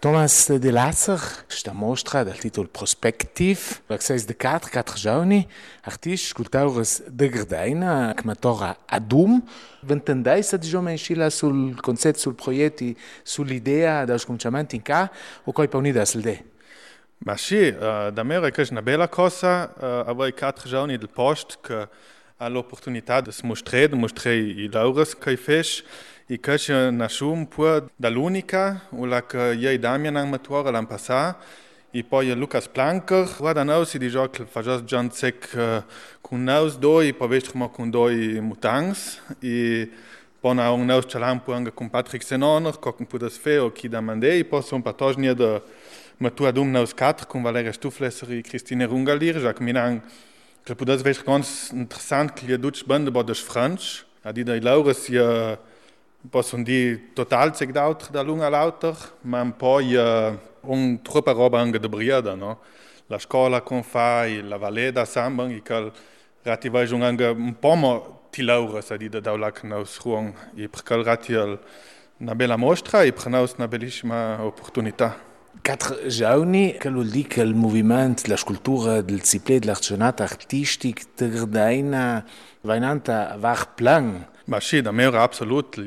Thomas de Lasser, sta mostra dal titolo Prospective, l'accès de quattro giorni, artisti, scultores de Gardaina, che matora Adum, ventendai sa di giorni scilla sul concetto, sul progetto, sull'idea dello scominciamento in ca, o coi pa unida l'idea? Ma sì, da me è una bella cosa avere 4 giorni del post che ha l'opportunità di mostrare i laures che fai e che nasce un po' dall'unica, che io e Damian hanno maturato l'anno passato, e poi Lucas Planker, guarda noi si dice che fa già John Sec con noi due, e poi vestiamo con due mutangs, e poi ha un noi celampo anche con Patrick Senonor, che un po' da sfeo, che da mandei, e poi sono patogni da matura dum nos 4 con Valeria Stuflesser e Christine Rungalir, já que miran que podes ver ganz interessant que a Dutch bande bo des French, a di dai Laures ja possono di total seg d'autre da lunga lauter, ma un poi un troppa roba anche de briada, no? La scuola con fai, la valeda samban e cal rati vai anche un po' mo ti Laures a di da daulac nos ruang e per cal rati una bella mostra e per nos una bellissima opportunità. 4 giorni, che vuol dire che il movimento, la scultura del disciplina dell'artigianato artistico di Gardaina va in anta var plan. Ma sì, da me era absolut.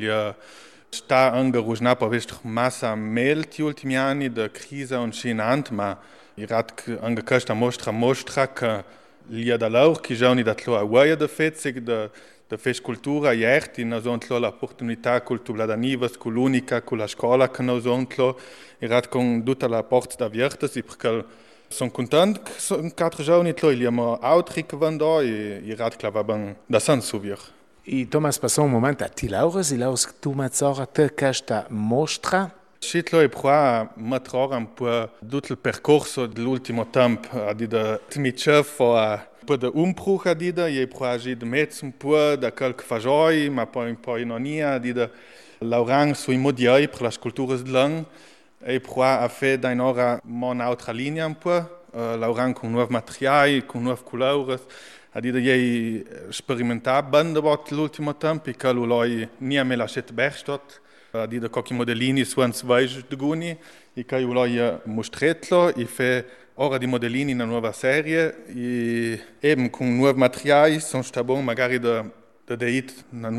Sta anche rusnato per questa massa mail gli ultimi anni di crisi e scinante, ma anche questa mostra che gli da loro che già da tlo a uaia da fetzig da fes cultura iert in nos ontlo l'opportunità cultura da nivas con l'unica con la scuola che nos ontlo con tutta la porta da viertes e perché sono contento che sono 4 giorni tlo abbiamo altri che vanno e clava ben da san subir. E Thomas passò un momento a ti laures, e laures che tu mazzora te questa mostra. Scitlo e prova mettere un po' tutto il percorso dell'ultimo tempo a dire mi cefo a po' di umbruch a dire e prova a mettere un po' da quel che fa gioia ma poi non è a dire lavorare sui modiai per la scultura dell'anno e prova a fare da un'ora un'altra linea un po' lavorare con nuovi materiali, con nuove colori a dire che sperimentare bene l'ultimo tempo e che lui non mi lasciato berstot a dire che i modellini sono svegli di guni e che lui mostretlo e fa ora di modellini in una nuova serie e eben con nuovi materiali sono stabili magari da una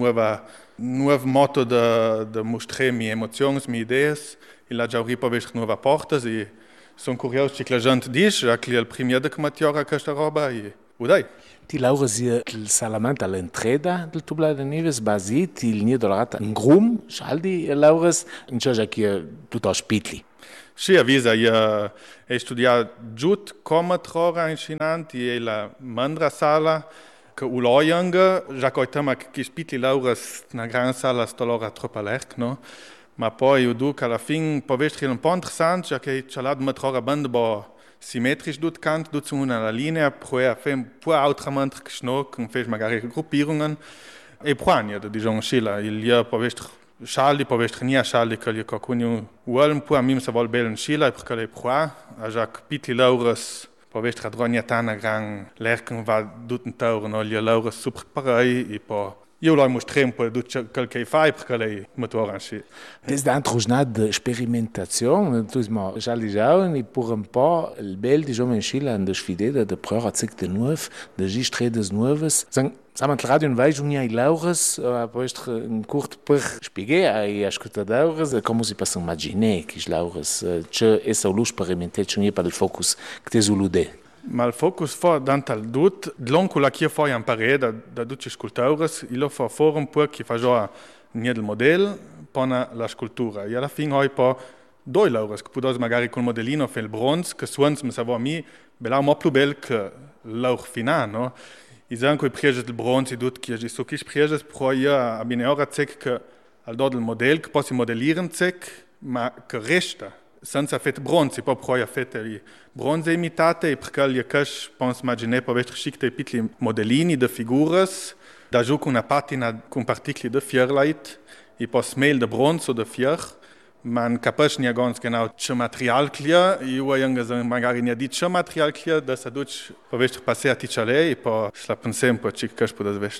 nuovo modo di mostrare mie emozioni, mie idee e la già ripa per nuove porte e sono curioso che la gente dice che è il primo che mattiora questa roba e udai. Ti laures il salamant all'entrada del tubla de Nives basit il nido dorata in grum schaldi laures in cosa che tutto spitli. Sì, avvisa io ho studiato giut come trora incinanti e la mandra sala che uloianga già coi tema che spitli laures una gran sala stolora troppo lerc, no? Ma poi io dico alla fine può essere un po' interessante già che c'è la trora bande simmetrisch dut kant, dut zu einer Linie, proe fem po autrament geschnock, und fes magari Gruppierungen. E proania, da diciamo scila, il io povestr scialdi, povestr nia scialdi che io cocunio uolm po a mim sa vol belen scila, perché le proa, a jac pitli laures, povestr adronia tana gran lerken va dut un taur, no io laures super parai, e po io lo mostrei un po' di quel che fai perché lei mi torna. Desde anche una di sperimentazione, tu siamo già lì e per un po' il bel di giovane scilla in sfide di prova de nuovo, di gistrede nuove. Siamo al radio in vai giunia i laures, poi un curt per spiegare ai ascoltatori come si possono immaginare che i laures, c'è essa lo sperimentazione per il focus che ti sulude. Ma il focus fa dantal dut, l'oncula che fa in parede da tutti scultores, il fa fuori un po' che fa già il modello, poi la scultura. E alla fine poi po due laures, che può magari col modellino fa il bronzo, che suons mi sa mi, bella mo più bel che l'aur finale, no? E se anche i pregi del bronzo e tutto, che so che i pregi, però io abbiamo ora zec che al do del modello, che posso modellire zec, ma che resta. Senza fet bronze, poi proia fete bronze imitate, e perché gli cash pons immaginare per essere scicte i piccoli modellini di figure, da giù con una patina con particoli di fierlight, e poi smel di bronzo o di fier, ma non capisce neanche ganz genau ce material clia, e io ho magari ne dit ce material clia, da sa duce per essere passare a ticciale, e poi la pensare un po' che cash può essere.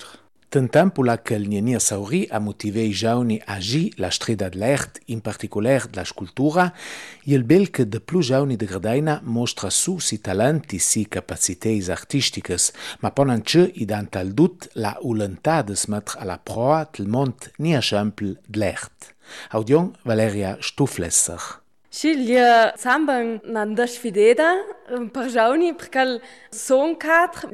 Tentempo la che Nienia Sauri a motivé i giovani a agir la streda d'l'ert, in particolare la scultura, e il bel che de plus giovani de Gradaina mostra su si talenti si capacités artisticas, ma ponan che i dan tal dut la ulentà de smettre alla proa del mont ni a exempel d'l'ert. Audion Valeria Stuflesser. Sceglie samba una sfidata per giovani perché sono quattro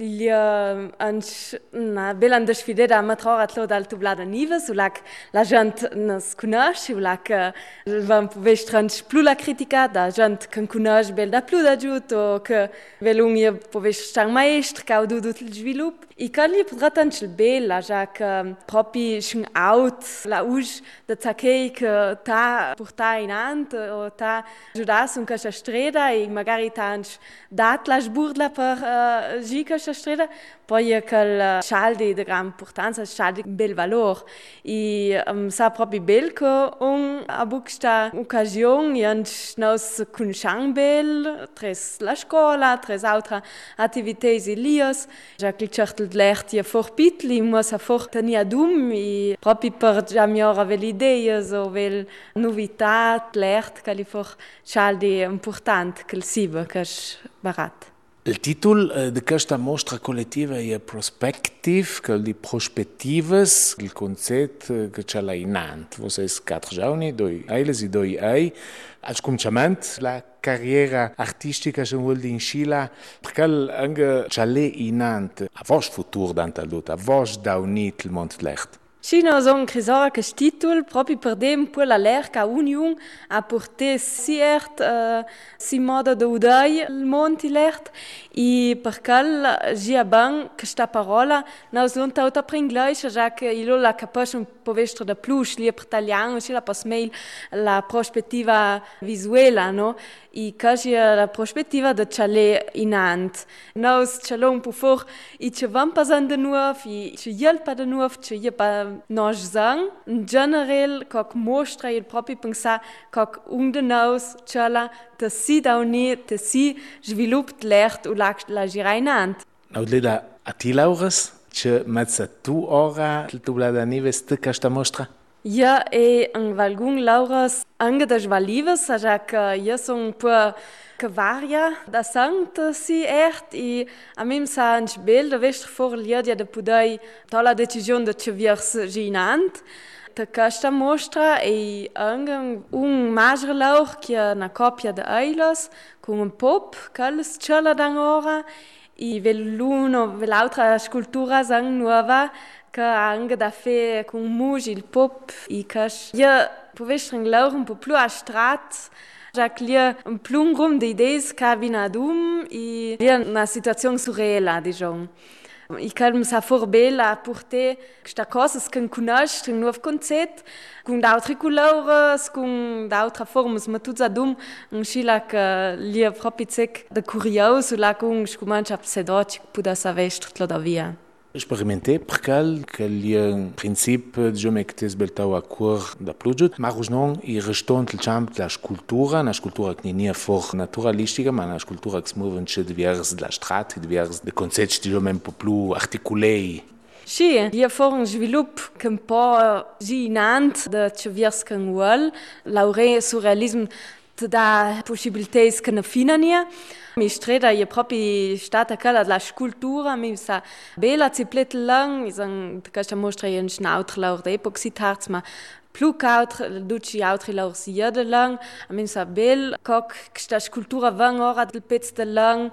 una bella sfidata a mettere dal tublada nive sulla la gente non si conosce sulla che va poter più la critica da gente che conosce bella più d'aiuto che velungi poter stare maestro che ha tutto il sviluppo e che gli potrà tanto bella già che proprio schon out la uge da zacchei che ta porta in ante o ta giudasse un questa strada e magari tanto dat la sburla per gi questa strada poi che il scaldi di gran importanza scaldi bel valore e sa proprio bel che un a bucsta occasione e nos conosciamo bel tres la scuola tres altre attività lias già che certo l'ert e for pitli muss a for tenir dum e proprio per già migliore vel idee o vel novità l'ert che li for scaldi important che il sibe che barat. Il títol de questa mostra collettiva è Prospective, che di prospettives, il concetto che c'è là in ant. Voi siete quattro giovani, due eiles e due ei. Al cominciamento, la carriera artistica che vuol dire in Scila, perché anche c'è là in ant, a vostro futuro d'antal dut, a vostro da unit il mondo dell'ert. Scina son crisora che titol proprio per dem pur la lerca union a porter si si modo de udai il monti l'ert e perché gia ban che sta parola nos lonta auta pringleis già che ilo la capace un povestro da plus li per italiano si la pas mail la prospettiva visuela no e quasi la prospettiva de chale inant nos chalon po for e che van pasan de nuov e che yel pa de nuov che ye pa nós zang in general kok mostra il proprio pensa kok de nos chala te si da uni te si sviluppt lert u la girainant. Audleda a ti Laures, che mezza tu ora il tublada nives te questa mostra? Ja, e în valgun Lauras anche da svalives, așa că eu sunt pe că varia da sanct si ert e a mim sa în bel de vestre for liedia de pudai tola decisione de ce viers ginant te questa mostra e anche un magre lauch che una coppia de eilos con un pop calles cella d'angora e vel l'uno vel l'altra scultura sang nuova che anche da fe con mugi il pop e che io povestring laur un po' più astrat già che lì un plum rum di idee che vinadum e lì una situazione surreale diciamo e che mi sa for bella a porter questa cosa che conosci un nuovo concetto con d'altre colori con d'altre forme ma tutto a dum un scila che lì proprio de curioso la con scomanci a psedoci può sapere tutto da via. Experimentei perché il principio di me che ti sbeltavo a cur da plugiut, ma non i restant il camp della scultura, una scultura che non è for naturalistica, ma una scultura che si muove in diversi della strada, diversi dei concetti di un po' più articolati. Sì, io for un sviluppo che un po' ginant da ce viers che vuol, l'aure surrealismo ti dà possibilità che ne finania. Mi streda je proprio stata quella della scultura, mi sa bella ziplet lang, questa mostra è un altro laur d'epoca si tarz, ma più che altro duci altri laur si jede lang, mi sa bel coc questa scultura van ora del pezzo de lang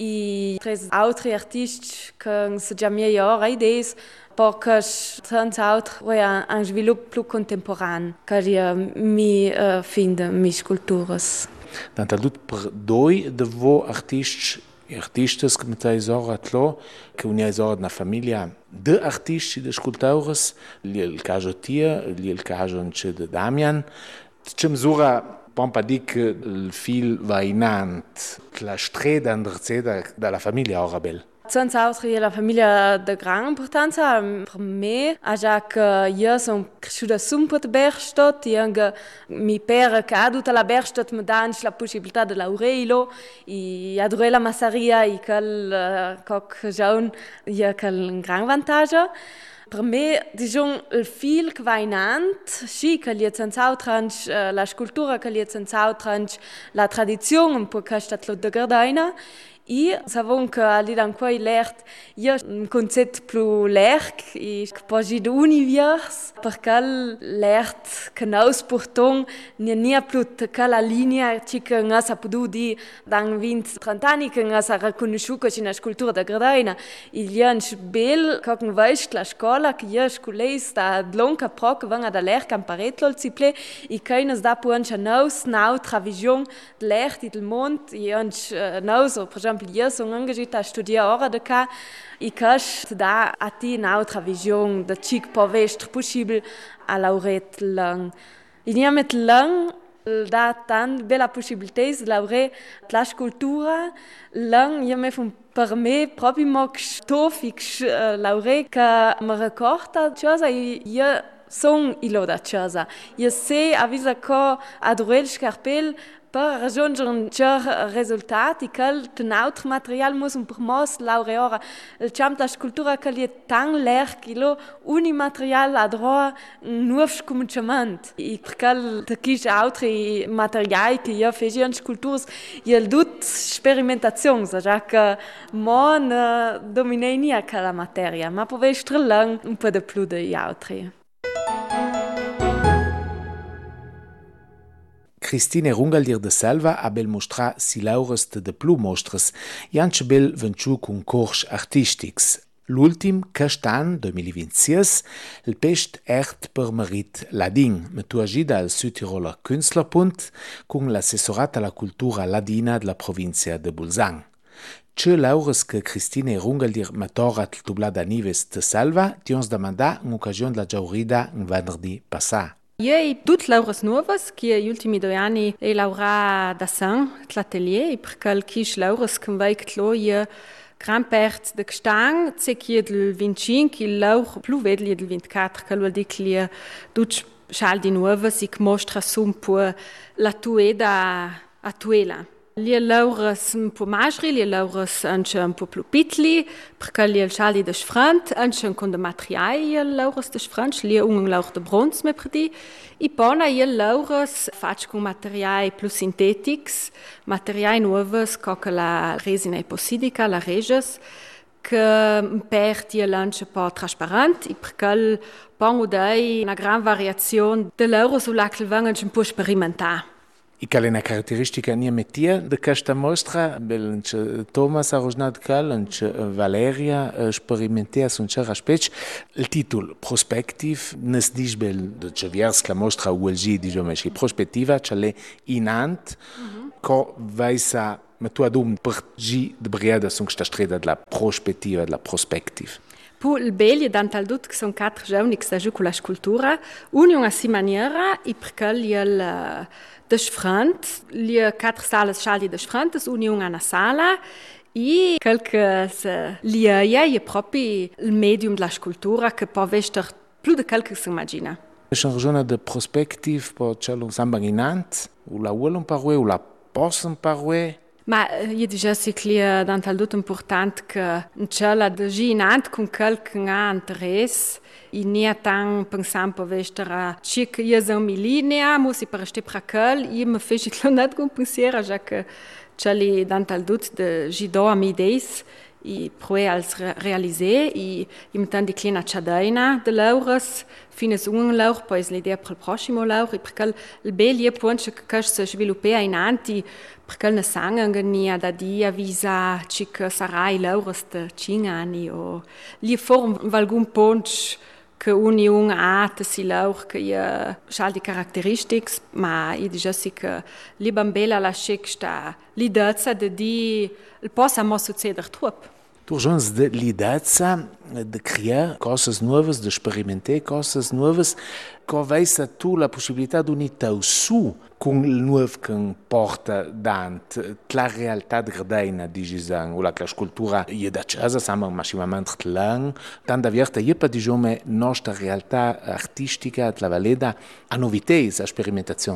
e tres altri artisti che se già mie ora idees porque tanto altro è un sviluppo più contemporaneo che mi finde mi sculturas. Tant al dut per doi de vo artistas que me tais ora atlo, que uniais ora na família de artisti de scultores, li il caso tia, li il caso de Damian. Ce misura pompa di che il fil va inant, la streda andrzeda dalla famiglia ora bel. Senza altro la famiglia de gran importanza per me, già che io sono cresciuta sempre in Bergstad e anche mio padre che ha tutta la Bergstad mi dà la possibilità di laurelo e adoro la massaria e quel coc jaun io quel un gran vantaggio. Per me, diciamo, il fil che va in ant, sì, che liet senza outranch, la scultura che liet senza outranch, la tradizione, un po' che sta de Gardaina, e savon che lì dan quei lert, io un concetto più lerc, e che poi d'univers, perché lert che nous portong, non più che la linea che noi sappiamo di dan 20-30 anni che noi abbiamo riconosciuto che la scultura de Gardaina, il y a un bel, che un veist la scuola, che io sculei sta blonca pro che venga da lerc am paretlo il ciple, e che nos da pu anche nous, nautra vision de lert e del mond, e anche nous, per esempio, io sono engagata a studiare ora de ca e che da a ti un'altra visione da cic può essere possibile a laureat lang. E niamet lang da tan bella possibilità di laureare la scultura lang io me fun per me proprio mo stofix laureare che mi ricorda cosa io sono ilo da cosa. Io sé avvisa che adorel scarpel per raggiungere un certo risultato e che un altro materiale muss un per mos laureare. Il campo della scultura che è tan lerc, lo ogni materiale ha droit un nuovo cominciamento. E perché ci sono altri materiali che io faccio in sculture, io do sperimentazioni, cioè che non domina la materia, ma può essere un po' di più degli altri. Christine Rungaldir de Selva ha bel mostrar si laures de plu mostres e anche bel venciu concurs artistics. L'ultim, quest'an, 2026, il pest ert per merit ladin, metuagida al Südtiroler Künstlerpunt, con l'assessorat alla cultura ladina della provincia de Bolzan. Ce laures che Christine Rungaldir matorat il tublada Nives de Selva, ti ons demanda in occasione della giaurida un venerdì passà. Io ho tutte laureas nuove, che negli ultimi 2 anni ho laureato da San, l'atelier, perché le laureas che ho io gran parte de gestang, c'è che del 25, il laur più vedli del 24, che vuol dire che tutti scialdi nuove si mostra un po' la tueda attuela. Le laureas un po' magri, le laureas anche un po' più piccoli, perché le scialdi de sfrant, anche con de materiali le laureas de sfrant, le un laur de bronze me predi, e poi le laureas faccio con materiali più sintetici, materiali nuovi, come la resina epossidica, la reges, che perdi l'anche un po' trasparente, e perché poi una gran variazione de laureas sulla che vengono un po' sperimentare. E qual è una caratteristica niemetia di questa mostra? Thomas ha rosnat cal, Valeria sperimentea un certo aspetto. Il titolo Prospective nes dice bel de cevers la mostra ULG diciamo che prospettiva ce l'è in ant co vaisa ma tu adum per gi de briada sun sta strada della prospettiva della prospective. Pu il bello dantal dut che sono 4 giorni che sta giù con la scultura, union a si maniera e perché il de sfrant, le 4 sale scialdi de sfrant, union a una sala e qualche lia è proprio il medium della scultura che può essere più di quel che si immagina. È una ragione di prospective per c'è un samba in ant, o la vuole imparare o la posso imparare. Ma io dicevo che è dantal dut importante che c'è la degi in ant con quel che ha interesse e non tan pensam per vestere che io sono mi linea, muss per restare per quel, io mi fece che non con pensiero, già che c'è li dantal dut de gido a mi deis e proe als realiser e mi tan di clina ciadaina de laures fines un laur poi l'idea per il prossimo laur e perché il bello è punto che si sviluppa in anti perché ne sangue ni da dia visa che sarà il laures de 5 anni o li form valgun punto che union ha si laur che è di caratteristiche ma io dico che li bambela la sta l'idea di il possa mo succedere troppo. Turjons de lidezza de creare cose nuove, de sperimentare cose nuove, che veisa tu la possibilità di unire su con il nuovo che porta dant la realtà gradaina di Gisan o la scultura è da casa siamo massimamente lang tant avverta è per diciamo nostra realtà artistica la valeda a novità a sperimentazioni.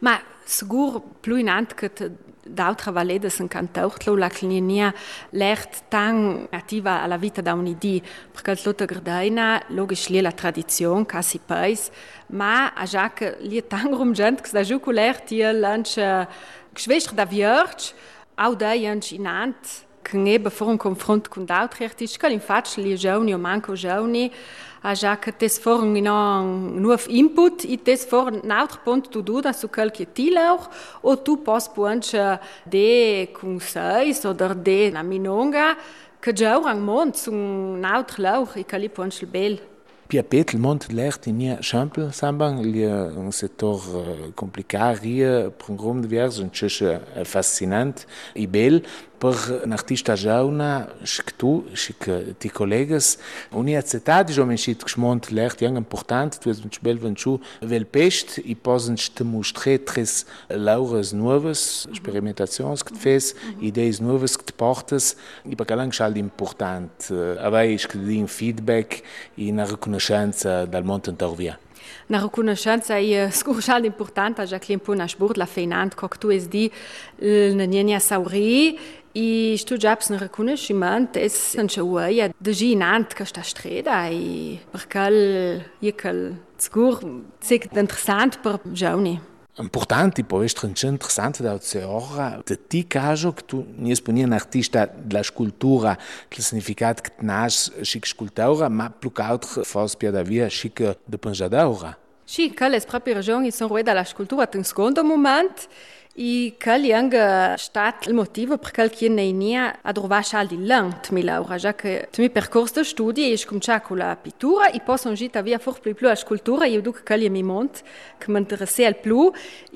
Ma sigur più in ant che d'altre valede in cantautlo la clinia l'ert tan attiva alla vita da un'idea perché il lotta gardaina logisch lì la tradizione quasi pais ma a già che lì tan rum gente che da giù con l'ert ia lunch geschwester da vierge au dai in ant che nebe for un confronto con d'altri artisti che infatti lì giovani o manco giovani a già che tes for un nuovo input e tes for un altro punto tu da su quel che ti lauch o tu pos punche de conselhos oder de na minonga che già un mond su un altro lauch e che li punche il bel. Pia Petel mont lert in ihr Champel sambang li un sector complicat ria per un grom divers un cesce fascinant e bel per un artista jauna schic tu schic ti collegas università jo men schit gschmont lert jang important tu es un bel venchu vel pest e posen te mostrer tres laures novas experimentações que fez ideias novas que te portas e para galang schald important avai schedin feedback e na riconoscenza dal monte intervia. Na riconoscenza è sicuramente importante, già che un po' una sport la feinante, come tu es di na nienia sauri e sto già per un riconoscimento è un cioè de ginant che sta strada e perché è che sicuro è interessante per giovani. Importante, può essere interessante da ora de ti caso che tu non sei un artista della scultura, il significato che nasce chic scultura, ma più che altro forse più da via chic de pensadora. Sì, che le proprie ragioni sono riguardo alla scultura in secondo momento e che è anche stato il motivo per cui non a trovare scelti lent mi laura, già che il mio percorso di studi è cominciato con la pittura e poi sono andata via forse più alla scultura e io dico che è il mio mondo che mi interessa più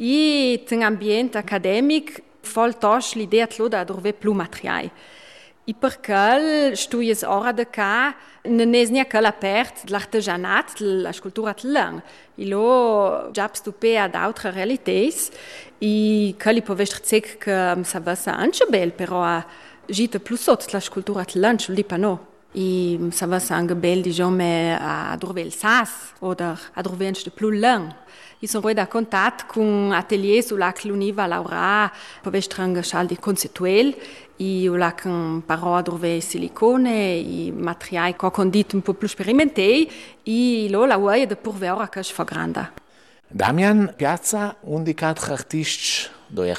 e in ambiente accademico falta l'idea di trovare più materiale. E perché studi ora da cá non è neanche all'aperto dell'artigianato, della scultura di lang. E lo già stupe ad altre realtà e che li può essere dire che sa va anche bel, però a gita più sotto la scultura di lang, lì pa no. E sa va anche bel, diciamo, a trovare il sas o a trovare più lang. E sono a contatto con atelier sulla l'univa Laura per essere anche scialdi concettuali e ho imparato a trovare silicone e materiali che ho condito un po' più sperimentali e la voglia di provare che si fa grande. Damian Piazza, un di quattro artisti, due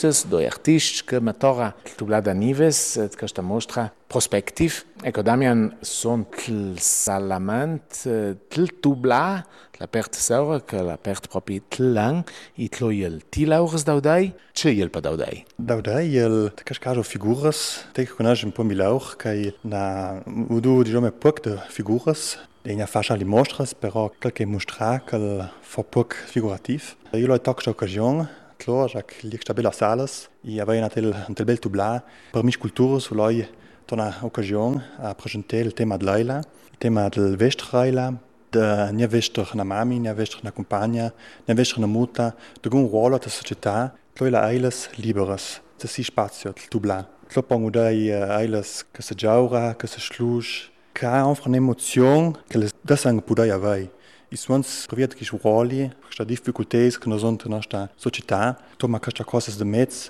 artisti che mettono il tublado a Nives, che sta mostra prospettiv. Ecco, Damian, sono il salamant, il tubla, la perte saura, che la perte proprio il lang, e il tilaures daudai, c'è il pa daudai. Daudai, il cascajo figuras, te che conosci un po' milauch, che na udu diciamo poc de figuras. E ha fatto le mostre, però qualche mostra che fa poco figurativo. Io l'ho toccato occasione, claro, che lì sta bella salas, e aveva un bel tubla per mi sculture su lui torna occasione a presentare il tema dell'Aila, il tema del vestreila, de ne vester na mami, ne vester na compagna, ne vester na muta, de un ruolo della società, che la ailes liberas, se si spazio il tubla. Lo pongo dai ailes che si giaura, che si slush, che ha un'emozione che le desang pudai avai. I suons proviert che ruoli, questa difficoltà che noi sono nella nostra società, toma queste cose di mezzo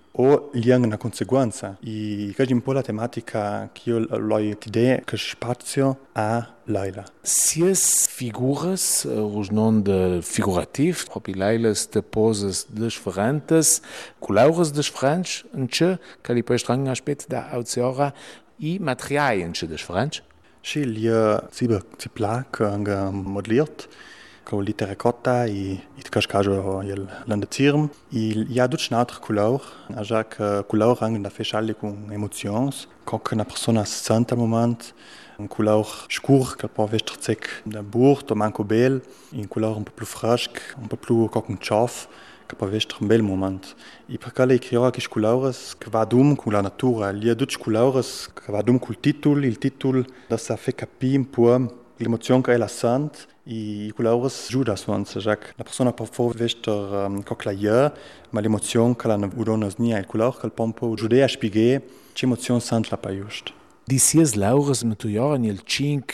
o gli hanno una conseguenza. E che è un po' la tematica che io ho l'idea che spazio ha Laila. Sies figuras, os non de figurativ, proprio Lailas de poses differentes, colores differentes, che li puoi strang aspetto da auziora e materiali differenti. Sì, lì si pla che hanno modelliert, con il terracotta e il cascaggio l'andezirm. E il y a tutti altri colori, già che colori hanno da fare con emozioni, come una persona si sente al momento, un colore scuro che può essere da burro, manco bel, un colore un po' più fresco, un po' più come un ciaff, che può essere un bel momento. E perché lei crea questi colori che va dum con la natura, il y a tutti colori che va dum con il titolo, da sa fa capire un po' l'emozione che la sente. E i colori aiutano a suonare, cioè la persona può essere cocclaia, ma l'emozione che la udona non è il colore che può un po' aiutare a spiegare che emozione sente la più giusta. Di sies laures metuioran il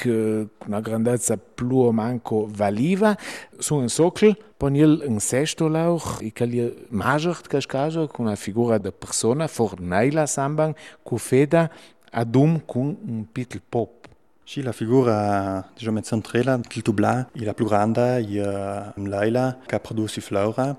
5 una grandezza più o manco valiva, su un sockel, pon il un sesto lauch, i calia magert cascaja, con una figura de persona, forneila sambang, cu feda, adum con un pitel pop. Sì, la figura diciamo centrale del tubla è la più grande, è Leila, che produce flora.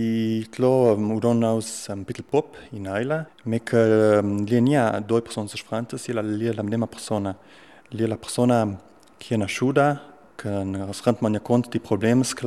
I tlo udonaus pitel pop in Leila, ma che linea due persone differenti, è la stessa persona. La persona che è nasciuta, che si rende conto dei problemi che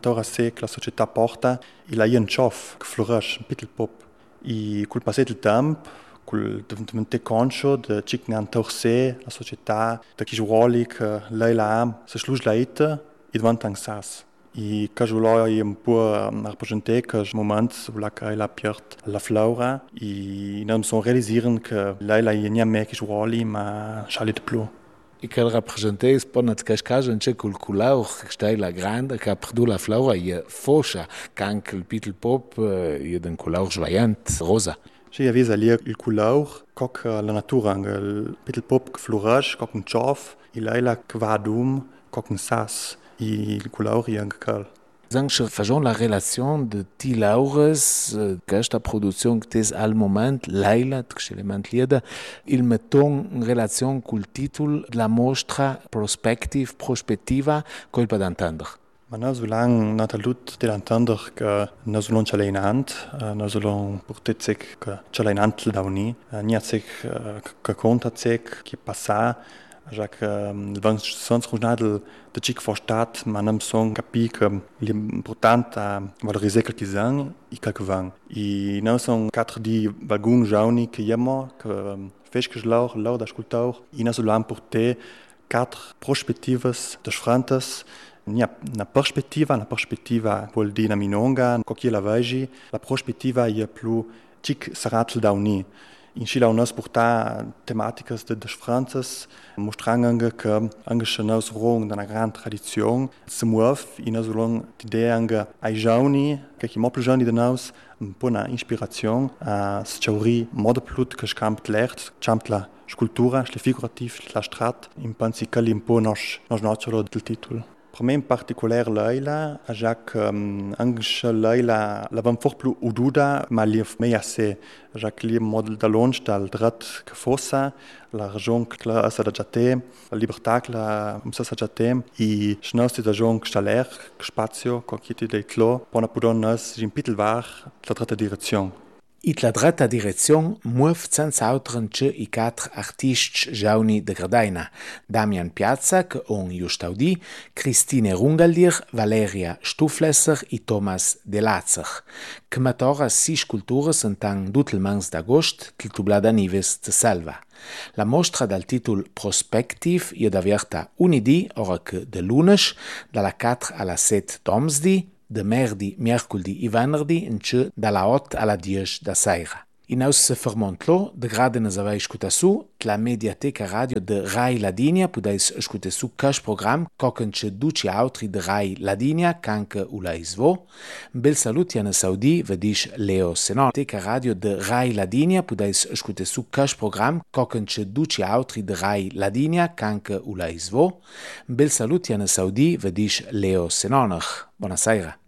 la società porta, e la un ciof che florisce, pitel pop. E col passare del tempo, col diventare conscio di ciò che intorse la società, di che ruoli che lei ha, si sluge la ita e diventa un sas. E che vuole un po' rappresentare che il momento où lei ha perso la flora e non si realizzano che lei ha non più ruoli, ma non più. E che rappresenta ponat cascaja in cul culauch stai la grande che perdu la flora e foscia che anche il pitel pop e den culauch svaiant rosa. Sì, avvisa lì il culauch, che la natura, il pitel pop che florisce, che un ciof, e lei che va adum, che un sas, e il culauch è anche cal. Sanche fajon la relation de ti laures questa produzione che tes al moment Leila tschelement lieda il metton in relazione col titolo la mostra prospettiva colpa d'entendre. Ma noi solange natalut dell'entendre che noi sono ce l'hai in hand, noi sono portati che ce l'hai in hand da uni, niente che conta che passa. Jacques, le sens regional de cic forstat, ma nem son capi que l'important a valoriser quel qu'ils ont et quel que vang. Et nous son 4 di valgun jauni que yemo, que fech que lor d'ascultaur, et nous l'am porté 4 perspectives differentes. Una perspectiva vuol dire minonga, coquille la vegi, la perspectiva è più cic sarat da uni. In Chile nos porta tematiche de differences, mostrando que anche nos rong da una grande tradizione se muove e nos volong l'idea anche ai giovani che mo più giovani di nos un po' una ispirazione a sciauri modo più che scamp l'ert, scamp la scultura, le figurativ, la strat, in pensi che un po' nos nocciolo del titolo. Per me in particolare Leila, Jacques anche Leila l'avem fort più ududa, ma li me assez. Jacques li model da longe dal drat che fossa, la ragione che la asa da jate, la libertà che la umsa sa jate, e schnaus da ragione che staler, che spazio, che kiti dei tlo, pona pudon nas in pitel var la drata direzione. It la dreta direzione muove senza altro che i 4 artisti giovani de Gradaina, Damian Piazza, che on Justaudi, Christine Rungaldir, Valeria Stuflesser e Thomas De Lazzer, che matora 6 sculture sentan dutelmans d'agost, til tublada nives de Salva. La mostra dal titolo Prospective è aperta unidì, ora che de lunes, dalla 4 alla 7 domsdi, de merdi, mercoldi e venerdì in ce dalla 8 alla 10 da sera. In aus se fermontlo, de grade ne savai scuta su, la mediateca radio de Rai Ladinia pudeis scuta su cash program, cocken ce duci altri de Rai Ladinia, canche ulais vo. Bel saluti a Saudi, vedis Leo Senor. Teca radio de Rai Ladinia pudeis scuta su cash program, cocken ce duci altri de Rai Ladinia, canche ulais vo. Bel saluti a Saudi, vedis Leo Senor. Buonasera.